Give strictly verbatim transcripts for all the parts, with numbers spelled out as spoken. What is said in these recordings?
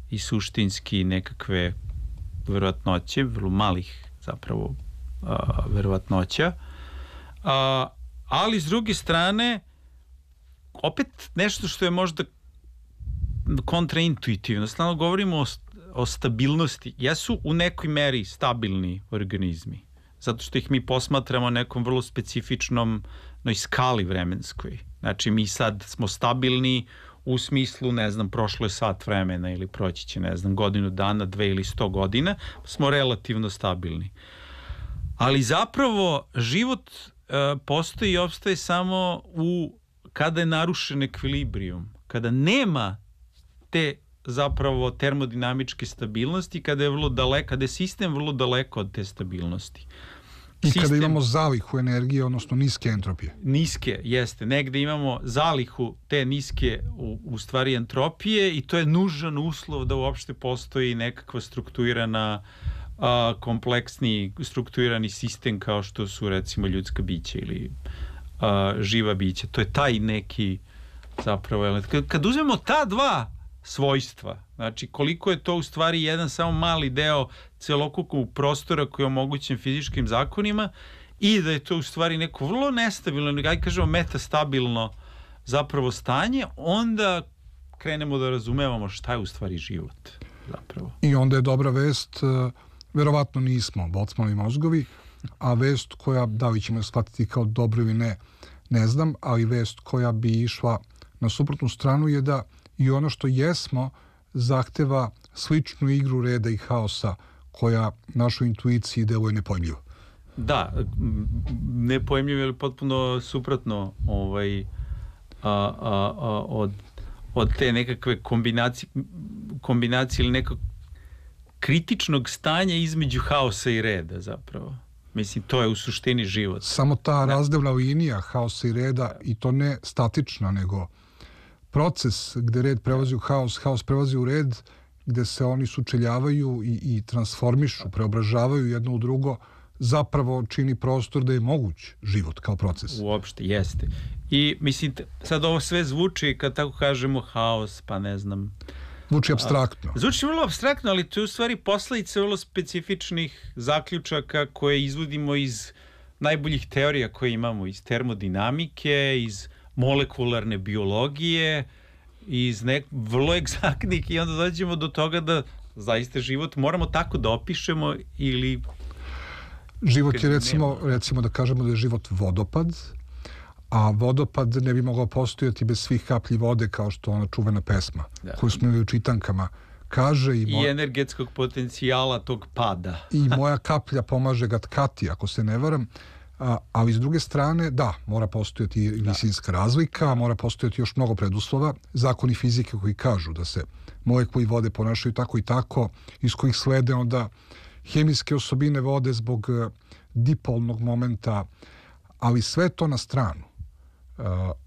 i suštinski nekakve verovatnoće, vrlo malih zapravo a, verovatnoća. A, ali s druge strane opet nešto što je možda kontraintuitivno. Stalno govorimo o, o stabilnosti. Jesu u nekoj meri stabilni organizmi, zato što ih mi posmatramo nekom vrlo specifičnom noj skali vremenskoj. Znači mi sad smo stabilni u smislu, ne znam, prošlo je sat vremena ili proći će, ne znam, godinu dana, dve ili sto godina, smo relativno stabilni. Ali zapravo život e, postoji i opstaje samo u kada je narušen ekvilibrijum, kada nema te zapravo termodinamičke stabilnosti, kada je vrlo daleko, kada je sistem vrlo daleko od te stabilnosti. I sistem, kada imamo zalihu energije, odnosno niske entropije. Niske, jeste. Negde imamo zalihu te niske u, u stvari entropije i to je nužan uslov da uopšte postoji nekakva strukturirana a, kompleksni strukturirani sistem kao što su recimo ljudska bića ili a, živa bića. To je taj neki zapravo kad, kad uzmemo ta dva svojstva, znači koliko je to u stvari jedan samo mali deo celokupnog prostora koji je omogućen fizičkim zakonima i da je to u stvari neko vrlo nestabilno, aj kažemo metastabilno zapravo stanje, onda krenemo da razumevamo šta je u stvari život zapravo. I onda je dobra vest, verovatno nismo bocmanovi mozgovi, a vest koja, da li ćemo shvatiti kao dobro ili ne, ne znam, ali vest koja bi išla na suprotnu stranu je da i ono što jesmo zahteva sličnu igru reda i haosa koja našoj intuiciji deluje nepojmljivo. Da, nepojmljivo je potpuno suprotno ovaj, a, a, a, od, od te nekakve kombinacije, kombinacije ili nekog kritičnog stanja između haosa i reda zapravo. Mislim, to je u suštini život. Samo ta razdelna linija haosa i reda, i to ne statična, nego proces gde red prelazi u haos, haos prelazi u red, gde se oni sučeljavaju i, i transformišu, preobražavaju jedno u drugo, zapravo čini prostor da je moguć život kao proces. Uopšte, jeste. I mislim, sad ovo sve zvuči, kad tako kažemo haos, pa ne znam... Zvuči apstraktno. Zvuči vrlo apstraktno, ali to je u stvari posledice vrlo specifičnih zaključaka koje izvodimo iz najboljih teorija koje imamo, iz termodinamike, iz molekularne biologije, iz nek vrlo egzaktnih, i onda dođemo do toga da zaista život moramo tako da opišemo ili... Život je recimo, recimo da kažemo da je život vodopad, a vodopad ne bi mogao postojati bez svih kaplji vode, kao što ona čuvena pesma, da, koju smo imali u čitankama kaže. I, moj... I energetskog potencijala tog pada. I moja kaplja pomaže ga tkati, ako se ne varam. A, ali s druge strane, da, mora postojati visinska da. razlika, mora postojati još mnogo preduslova, zakoni fizike koji kažu da se molekuli vode ponašaju tako i tako, iz kojih slede onda hemijske osobine vode zbog uh, dipolnog momenta, ali sve to na stranu. Uh,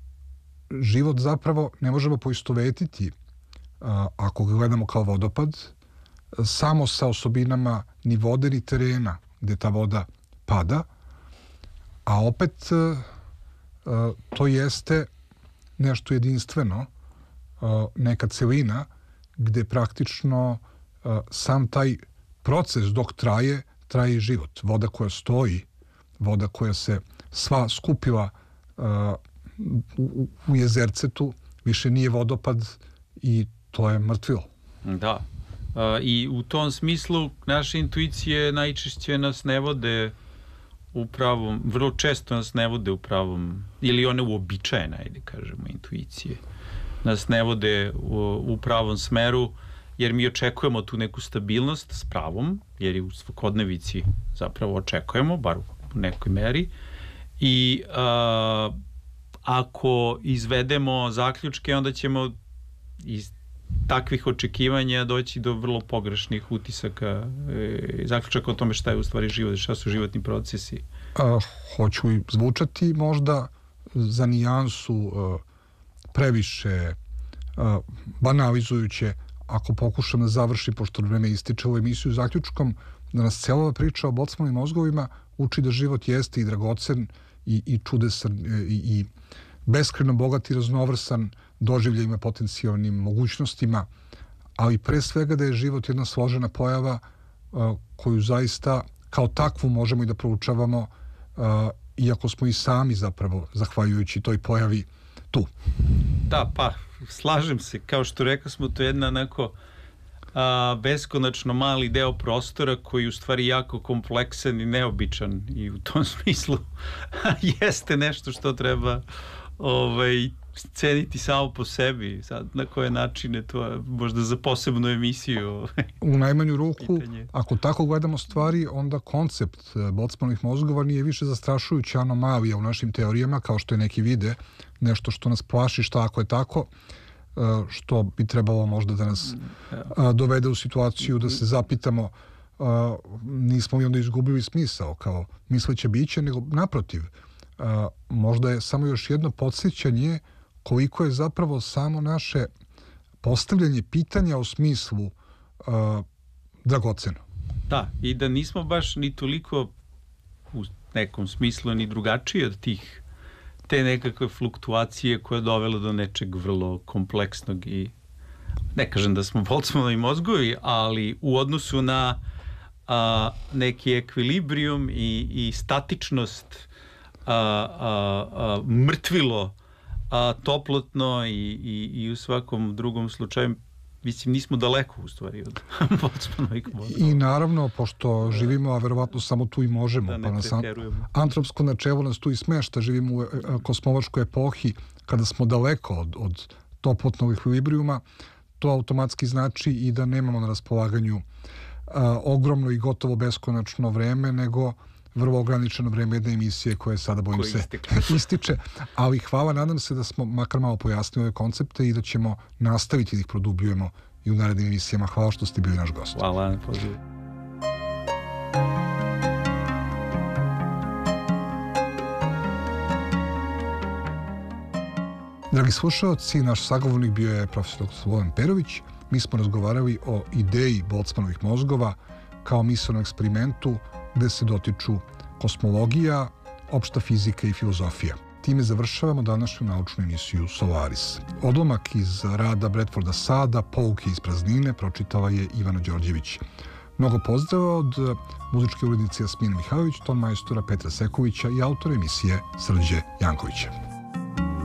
život zapravo ne možemo poistovetiti uh, ako ga gledamo kao vodopad uh, samo sa osobinama ni vode ni terena gde ta voda pada, a opet uh, uh, to jeste nešto jedinstveno, uh, neka celina gde praktično uh, sam taj proces dok traje, traje život. Voda koja stoji, voda koja se sva skupila uh, u, u jezercetu, više nije vodopad i to je mrtvilo. Da. Uh, I u tom smislu naše intuicije najčešće nas ne vode u pravom, vrlo često nas ne vode u pravom, ili one uobičajene, ajde kažemo, intuicije. Nas ne vode u, u pravom smeru, jer mi očekujemo tu neku stabilnost s pravom, jer i u svakodnevici zapravo očekujemo, bar u nekoj meri. I a, ako izvedemo zaključke, onda ćemo iz takvih očekivanja doći do vrlo pogrešnih utisaka, e, zaključaka o tome šta je u stvari život, šta su životni procesi. A, hoću i zvučati možda za nijansu a, previše a, banalizujuće, ako pokušam da završim, pošto vreme ističe ovu emisiju, zaključkom da nas cijela priča o bocmanovim mozgovima uči da život jeste i dragocen i, i čudesan i, i beskrajno bogat i raznovrsan doživljajima, potencijalnim mogućnostima, ali pre svega da je život jedna složena pojava koju zaista kao takvu možemo i da proučavamo, iako smo i sami zapravo, zahvaljujući toj pojavi, tu. Da, pa, slažem se. Kao što rekao smo, to je jedna onako a, beskonačno mali deo prostora koji je u stvari jako kompleksan i neobičan i u tom smislu jeste nešto što treba ovaj, ceniti samo po sebi. Sad, na koje načine, to je možda za posebnu emisiju. U najmanju ruku, pitanje. Ako tako gledamo stvari, onda koncept Boltzmannovih mozgova nije više zastrašujuća anomalija u našim teorijama, kao što je neki vide, nešto što nas plaši, šta ako je tako, što bi trebalo možda da nas dovede u situaciju da se zapitamo, nismo mi onda izgubili smisao kao misleće biće, nego naprotiv, možda je samo još jedno podsjećanje koliko je zapravo samo naše postavljanje pitanja u smislu uh, dragoceno. Da, i da nismo baš ni toliko u nekom smislu ni drugačiji od tih te nekakve fluktuacije koje je dovela do nečeg vrlo kompleksnog i ne kažem da smo Boltzmannovi mozgovi, ali u odnosu na a, neki ekvilibrijum i, i statičnost, a, a, a, mrtvilo, a toplotno i, i, i u svakom drugom slučaju, mislim, nismo daleko u stvari od Boltzmannovih mozgova. I naravno, pošto živimo, a verovatno samo tu i možemo, da pa nas antropsko načelo nas tu i smešta, živimo u kosmološkoj epohi, kada smo daleko od, od toplotnog ekvilibrijuma, to automatski znači i da nemamo na raspolaganju a, ogromno i gotovo beskonačno vreme, nego vrlo ograničeno vreme jedne emisije koje sada, bojim se, ističe. Ali hvala, nadam se da smo makar malo pojasnili ove koncepte i da ćemo nastaviti da ih produbljujemo i u narednim emisijama. Hvala što ste bili naš gost. Hvala na pozivu. Dragi slušalci, naš sagovornik bio je profesor Slobodan Perović. Mi smo razgovarali o ideji Boltzmannovih mozgova kao misaonom eksperimentu gde se dotiču kosmologija, opšta fizika i filozofija. Time završavamo današnju naučnu emisiju Solaris. Odlomak iz rada Bradforda Sada, Pouke iz praznine, pročitala je Ivana Đorđević. Mnogo pozdrava od muzičke urednice Jasmine Mihajlović, ton majstora Petra Sekovića i autora emisije Srđe Jankovića.